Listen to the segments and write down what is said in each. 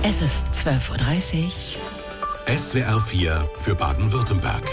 Es ist 12:30 Uhr. SWR 4 für Baden-Württemberg.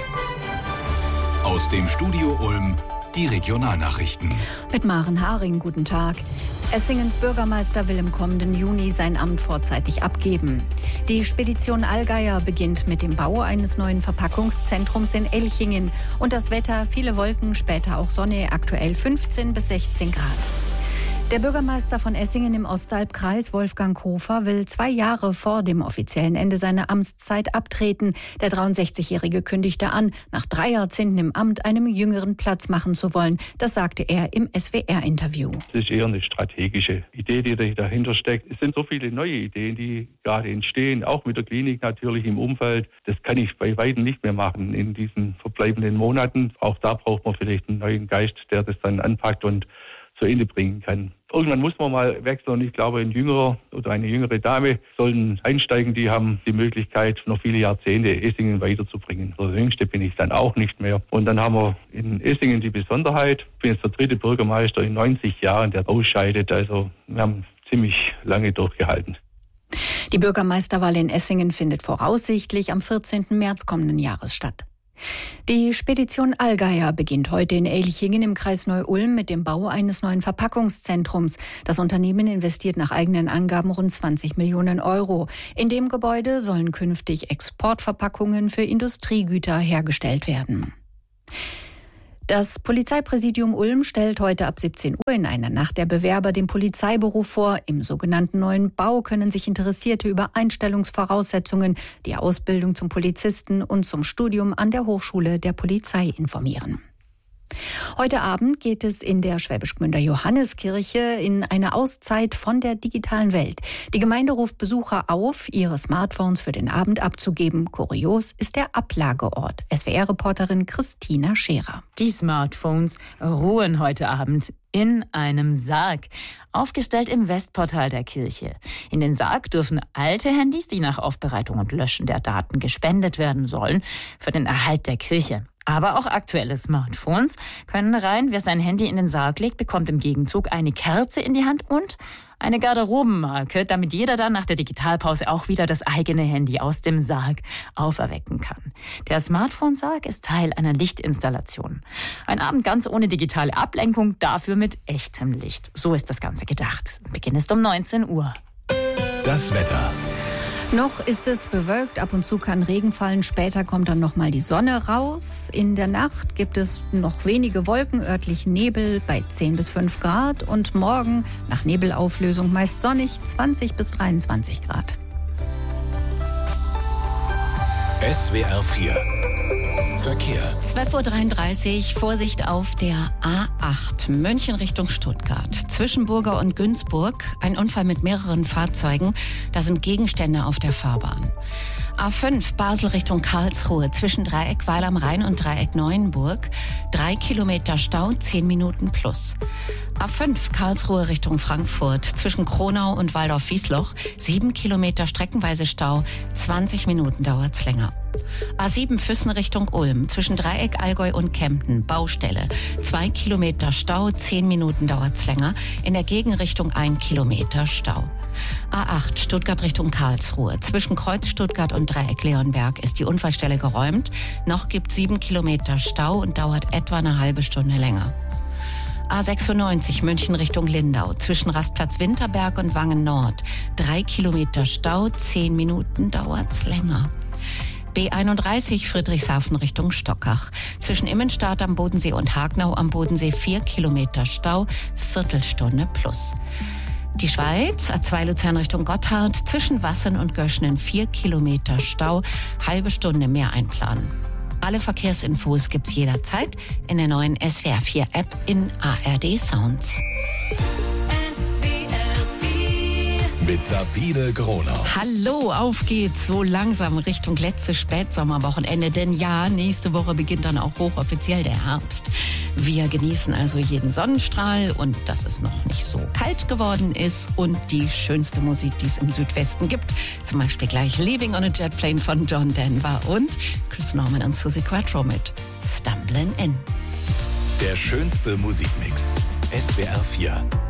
Aus dem Studio Ulm die Regionalnachrichten. Mit Maren Haring, guten Tag. Essingens Bürgermeister will im kommenden Juni sein Amt vorzeitig abgeben. Die Spedition Allgeier beginnt mit dem Bau eines neuen Verpackungszentrums in Elchingen. Und das Wetter, viele Wolken, später auch Sonne, aktuell 15 bis 16 Grad. Der Bürgermeister von Essingen im Ostalbkreis, Wolfgang Hofer, will 2 Jahre vor dem offiziellen Ende seiner Amtszeit abtreten. Der 63-Jährige kündigte an, nach 3 Jahrzehnten im Amt einem Jüngeren Platz machen zu wollen. Das sagte er im SWR-Interview. Das ist eher eine strategische Idee, die dahinter steckt. Es sind so viele neue Ideen, die gerade entstehen, auch mit der Klinik natürlich im Umfeld. Das kann ich bei weitem nicht mehr machen in diesen verbleibenden Monaten. Auch da braucht man vielleicht einen neuen Geist, der das dann anpackt und zu Ende bringen kann. Irgendwann muss man mal wechseln und ich glaube, ein Jüngerer oder eine jüngere Dame sollen einsteigen, die haben die Möglichkeit, noch viele Jahrzehnte Essingen weiterzubringen. Der Jüngste bin ich dann auch nicht mehr. Und dann haben wir in Essingen die Besonderheit, ich bin jetzt der 3. Bürgermeister in 90 Jahren, der ausscheidet. Also wir haben ziemlich lange durchgehalten. Die Bürgermeisterwahl in Essingen findet voraussichtlich am 14. März kommenden Jahres statt. Die Spedition Allgeier beginnt heute in Elchingen im Kreis Neu-Ulm mit dem Bau eines neuen Verpackungszentrums. Das Unternehmen investiert nach eigenen Angaben rund 20 Millionen Euro. In dem Gebäude sollen künftig Exportverpackungen für Industriegüter hergestellt werden. Das Polizeipräsidium Ulm stellt heute ab 17 Uhr in einer Nacht der Bewerber den Polizeiberuf vor. Im sogenannten neuen Bau können sich Interessierte über Einstellungsvoraussetzungen, die Ausbildung zum Polizisten und zum Studium an der Hochschule der Polizei informieren. Heute Abend geht es in der Schwäbisch Gmünder Johanneskirche in eine Auszeit von der digitalen Welt. Die Gemeinde ruft Besucher auf, ihre Smartphones für den Abend abzugeben. Kurios ist der Ablageort. SWR-Reporterin Christina Scherer. Die Smartphones ruhen heute Abend in einem Sarg, aufgestellt im Westportal der Kirche. In den Sarg dürfen alte Handys, die nach Aufbereitung und Löschen der Daten gespendet werden sollen, für den Erhalt der Kirche. Aber auch aktuelle Smartphones können rein. Wer sein Handy in den Sarg legt, bekommt im Gegenzug eine Kerze in die Hand und eine Garderobenmarke, damit jeder dann nach der Digitalpause auch wieder das eigene Handy aus dem Sarg auferwecken kann. Der Smartphone-Sarg ist Teil einer Lichtinstallation. Ein Abend ganz ohne digitale Ablenkung, dafür mit echtem Licht. So ist das Ganze gedacht. Beginn ist um 19 Uhr. Das Wetter. Noch ist es bewölkt, ab und zu kann Regen fallen, später kommt dann nochmal die Sonne raus. In der Nacht gibt es noch wenige Wolken, örtlich Nebel bei 10 bis 5 Grad und morgen nach Nebelauflösung meist sonnig 20 bis 23 Grad. SWR 4 Verkehr. 12:33 Uhr, Vorsicht auf der A8 München Richtung Stuttgart. Zwischen Burger und Günzburg ein Unfall mit mehreren Fahrzeugen. Da sind Gegenstände auf der Fahrbahn. A5 Basel Richtung Karlsruhe zwischen Dreieck Weil am Rhein und Dreieck Neuenburg. 3 Kilometer Stau, 10 Minuten plus. A5 Karlsruhe Richtung Frankfurt zwischen Kronau und Waldorf-Wiesloch. 7 Kilometer streckenweise Stau, 20 Minuten dauert's länger. A7 Füssen Richtung Ulm zwischen Dreieck Allgäu und Kempten. Baustelle. 2 Kilometer Stau, 10 Minuten dauert's länger. In der Gegenrichtung 1 Kilometer Stau. A8 Stuttgart Richtung Karlsruhe. Zwischen Kreuz Stuttgart und Dreieck Leonberg ist die Unfallstelle geräumt. Noch gibt 7 Kilometer Stau und dauert etwa eine halbe Stunde länger. A96 München Richtung Lindau. Zwischen Rastplatz Winterberg und Wangen Nord. 3 Kilometer Stau, 10 Minuten dauert's länger. B31 Friedrichshafen Richtung Stockach. Zwischen Immenstadt am Bodensee und Hagnau am Bodensee 4 Kilometer Stau, Viertelstunde plus. Die Schweiz, A2 Luzern Richtung Gotthard, zwischen Wassen und Göschenen 4 Kilometer Stau, halbe Stunde mehr einplanen. Alle Verkehrsinfos gibt's jederzeit in der neuen SWR 4 App in ARD Sounds. Mit Sabine Gronau. Hallo, auf geht's so langsam Richtung letztes Spätsommerwochenende, denn ja, nächste Woche beginnt dann auch hochoffiziell der Herbst. Wir genießen also jeden Sonnenstrahl und dass es noch nicht so kalt geworden ist und die schönste Musik, die es im Südwesten gibt. Zum Beispiel gleich Leaving on a Jet Plane von John Denver und Chris Norman und Suzi Quatro mit Stumbling In. Der schönste Musikmix. SWR 4.